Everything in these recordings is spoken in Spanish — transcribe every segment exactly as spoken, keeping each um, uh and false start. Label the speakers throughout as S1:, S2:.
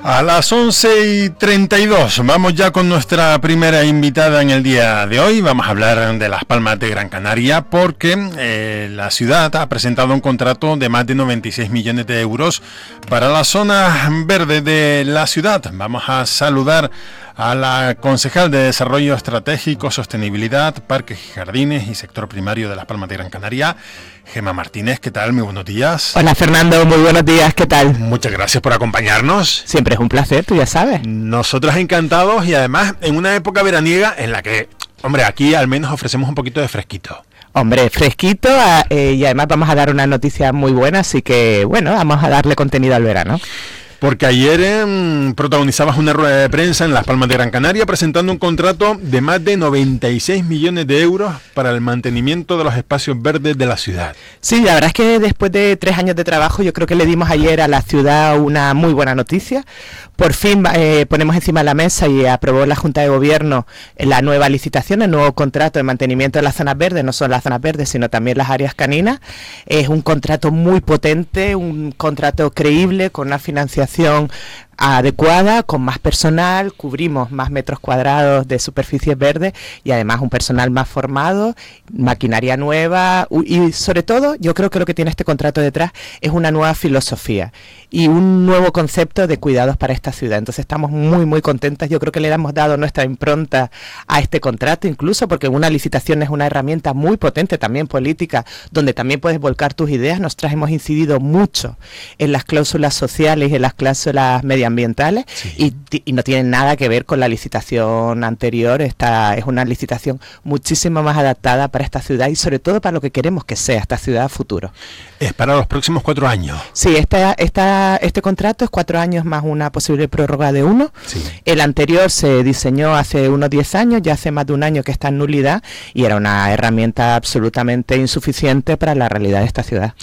S1: A las once y treinta y dos vamos ya con nuestra primera invitada en el día de hoy. Vamos a hablar de Las Palmas de Gran Canaria porque eh, la ciudad ha presentado un contrato de más de noventa y seis millones de euros para la zona verde de la ciudad. Vamos a saludar a la concejal de Desarrollo Estratégico, Sostenibilidad, Parques y Jardines y Sector Primario de Las Palmas de Gran Canaria, Gemma Martínez. ¿Qué tal? Muy buenos días.
S2: Hola Fernando, muy buenos días, ¿qué tal?
S1: Muchas gracias por acompañarnos.
S2: Siempre es un placer, tú ya sabes.
S1: Nosotros encantados y además en una época veraniega en la que, hombre, aquí al menos ofrecemos un poquito de fresquito.
S2: Hombre, fresquito eh, y además vamos a dar una noticia muy buena, así que bueno, vamos a darle contenido al verano.
S1: Porque ayer eh, protagonizabas una rueda de prensa en Las Palmas de Gran Canaria presentando un contrato de más de noventa y seis millones de euros para el mantenimiento de los espacios verdes de la ciudad.
S2: Sí, la verdad es que después de tres años de trabajo yo creo que le dimos ayer a la ciudad una muy buena noticia. Por fin eh, ponemos encima de la mesa y aprobó la Junta de Gobierno la nueva licitación, el nuevo contrato de mantenimiento de las zonas verdes, no solo las zonas verdes sino también las áreas caninas. Es un contrato muy potente, un contrato creíble con una financiación adecuada, con más personal, cubrimos más metros cuadrados de superficies verdes y además un personal más formado, maquinaria nueva y sobre todo yo creo que lo que tiene este contrato detrás es una nueva filosofía y un nuevo concepto de cuidados para esta ciudad. Entonces estamos muy muy contentas, yo creo que le hemos dado nuestra impronta a este contrato, incluso porque una licitación es una herramienta muy potente también política, donde también puedes volcar tus ideas. Nosotras hemos incidido mucho en las cláusulas sociales y en las cláusulas medioambientales, sí. y, y no tienen nada que ver con la licitación anterior. Esta es una licitación muchísimo más adaptada para esta ciudad y sobre todo para lo que queremos que sea esta ciudad a futuro.
S1: Es para los próximos cuatro años.
S2: Sí, esta, esta, este contrato es cuatro años más una posible prórroga de uno. Sí. El anterior se diseñó hace unos diez años, ya hace más de un año que está en nulidad y era una herramienta absolutamente insuficiente para la realidad de esta ciudad.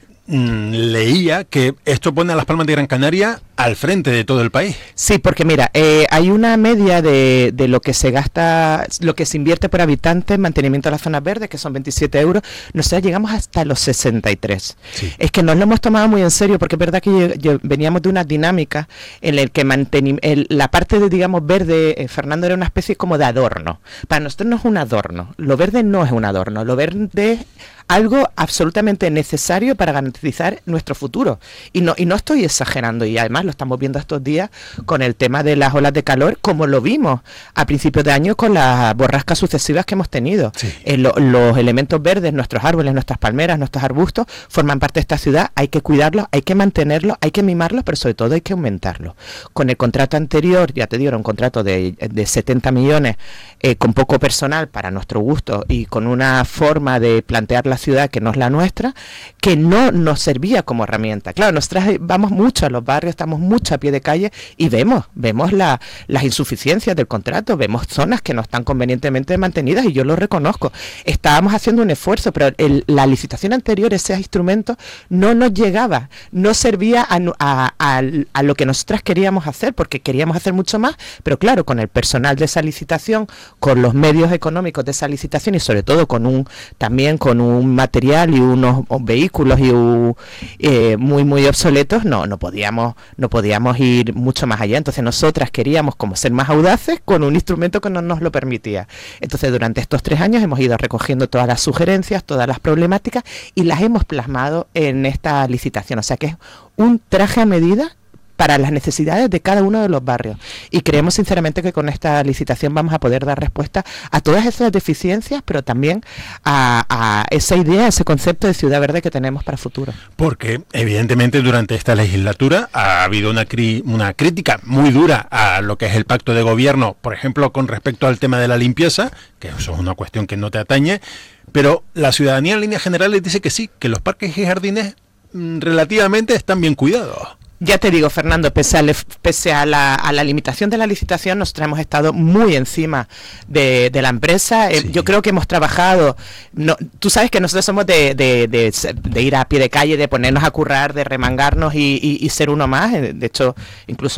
S1: Mm, leía que esto pone a Las Palmas de Gran Canaria al frente de todo el país.
S2: Sí, porque mira, eh, hay una media de, de lo que se gasta, lo que se invierte por habitante en mantenimiento de las zonas verdes, que son veintisiete euros. Nosotros llegamos hasta los sesenta y tres. Sí. Es que nos lo hemos tomado muy en serio, porque es verdad que yo, yo, veníamos de una dinámica en la que manteni- el, la parte de, digamos, verde, eh, Fernando, era una especie como de adorno. Para nosotros no es un adorno, lo verde no es un adorno, lo verde es algo absolutamente necesario para garantizar nuestro futuro. Y no, y no estoy exagerando, y además lo estamos viendo estos días con el tema de las olas de calor, como lo vimos a principios de año con las borrascas sucesivas que hemos tenido. Sí. Eh, lo, los elementos verdes, nuestros árboles, nuestras palmeras, nuestros arbustos, forman parte de esta ciudad, hay que cuidarlos, hay que mantenerlos, hay que mimarlos, pero sobre todo hay que aumentarlos. Con el contrato anterior, ya te digo, era un contrato de, de setenta millones, eh, con poco personal para nuestro gusto y con una forma de plantear la ciudad que no es la nuestra, que no nos servía como herramienta. Claro, nosotros vamos mucho a los barrios, estamos mucho a pie de calle y vemos, vemos la, las insuficiencias del contrato, vemos zonas que no están convenientemente mantenidas y yo lo reconozco. Estábamos haciendo un esfuerzo, pero el, la licitación anterior, ese instrumento, no nos llegaba, no servía a, a, a, a lo que nosotras queríamos hacer, porque queríamos hacer mucho más, pero claro, con el personal de esa licitación, con los medios económicos de esa licitación y sobre todo con un también con un material y unos vehículos y uh, eh, muy muy obsoletos, no no podíamos no podíamos ir mucho más allá. Entonces nosotras queríamos como ser más audaces con un instrumento que no nos lo permitía. Entonces durante estos tres años hemos ido recogiendo todas las sugerencias, todas las problemáticas y las hemos plasmado en esta licitación. O sea que es un traje a medida para las necesidades de cada uno de los barrios. Y creemos sinceramente que con esta licitación vamos a poder dar respuesta a todas esas deficiencias, pero también a, a esa idea, ese concepto de ciudad verde que tenemos para el futuro.
S1: Porque evidentemente durante esta legislatura ha habido una, cri- una crítica muy dura a lo que es el pacto de gobierno, por ejemplo, con respecto al tema de la limpieza, que eso es una cuestión que no te atañe, pero la ciudadanía en líneas generales dice que sí, que los parques y jardines mmm, relativamente están bien cuidados.
S2: Ya te digo, Fernando, pese a, le, pese a, la, a la limitación de la licitación, nosotros hemos estado muy encima de, de la empresa. Sí. Eh, yo creo que hemos trabajado, no, tú sabes que nosotros somos de, de, de, de ir a pie de calle, de ponernos a currar, de remangarnos y, y, y ser uno más. De hecho, incluso